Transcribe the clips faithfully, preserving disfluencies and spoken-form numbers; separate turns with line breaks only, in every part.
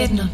jedna.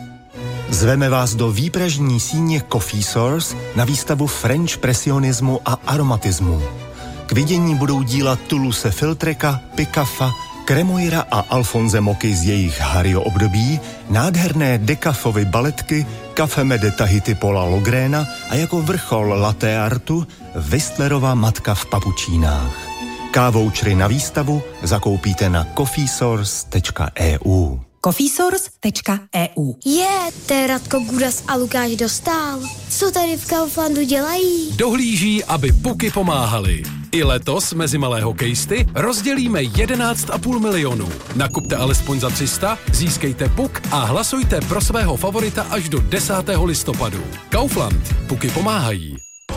Zveme vás do výpražní síně Coffee Source na výstavu French presionismu a aromatismu. K vidění budou díla Toulouse-Lautreka, Picaffa, Cremoira a Alphonse Moky z jejich Harryho období, nádherné Decafovy baletky, Café de Tahiti Paula Logréna a jako vrchol latte artu Whistlerova matka v papučínách. Kávoučry na výstavu zakoupíte na coffee source tečka e u.
coffee source tečka e u.
Je, to je Radko Gudas a Lukáš Dostál. Co tady v Kauflandu dělají?
Dohlíží, aby puky pomáhaly. I letos mezi malé hokejisty rozdělíme jedenáct a půl milionu. Nakupte alespoň za tři sta, získejte puk a hlasujte pro svého favorita až do desátého listopadu. Kaufland. Puky pomáhají.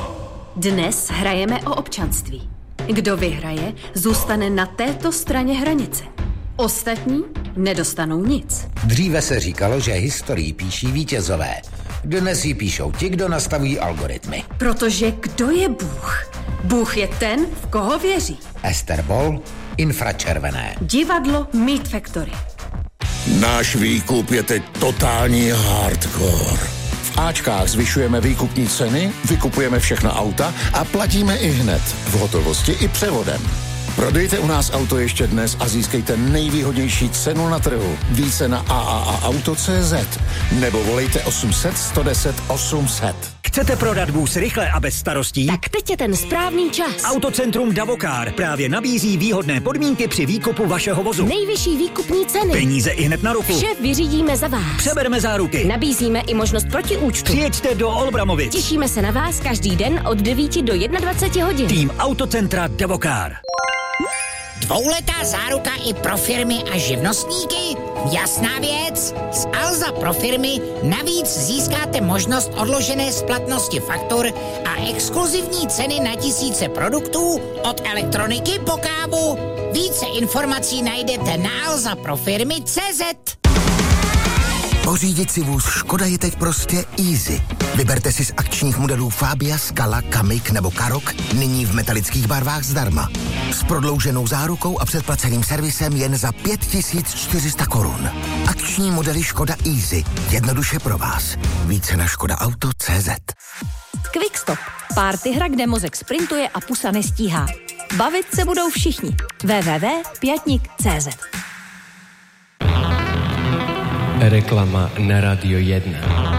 Dnes hrajeme o občanství. Kdo vyhraje, zůstane na této straně hranice. Ostatní nedostanou nic.
Dříve se říkalo, že historii píší vítězové. Dnes ji píšou ti, kdo nastavují algoritmy.
Protože kdo je Bůh? Bůh je ten, v koho věří.
Ester Boll, infračervené.
Divadlo Meat Factory.
Náš výkup je teď totální hardcore. V Ačkách zvyšujeme výkupní ceny, vykupujeme všechna auta a platíme i hned. V hotovosti i převodem. Prodejte u nás auto ještě dnes a získejte nejvýhodnější cenu na trhu. Více na a a a auto tečka cé zet nebo volejte osm set, sto deset, osm set.
Chcete prodat vůz rychle a bez starostí?
Tak teď je ten správný čas.
Autocentrum Davokar právě nabízí výhodné podmínky při výkupu vašeho vozu.
Nejvyšší výkupní ceny.
Peníze i hned na ruku.
Vše vyřídíme za vás.
Přebereme záruky.
Nabízíme i možnost protiúčtu.
Přijeďte do Olbramovic.
Těšíme se na vás každý den od devíti do dvaceti jedna hodin.
Tým Autocentra Davokar.
Dvouletá záruka i pro firmy a živnostníky? Jasná věc. Z Alza pro firmy navíc získáte možnost odložené splatnosti faktur a exkluzivní ceny na tisíce produktů od elektroniky po kávu. Více informací najdete na alza pro firmy tečka cé zet.
Pořídit si vůz Škoda je teď prostě easy. Vyberte si z akčních modelů Fabia, Scala, Kamiq nebo Karoq nyní v metalických barvách zdarma. S prodlouženou zárukou a předplaceným servisem jen za pět tisíc čtyři sta korun. Akční modely Škoda Easy. Jednoduše pro vás. Více na škoda auto tečka cé zet.
Quickstop. Party hra, kde mozek sprintuje a pusa nestíhá. Bavit se budou všichni. w w w tečka pětník tečka cé zet.
Reklama na Radio jedna.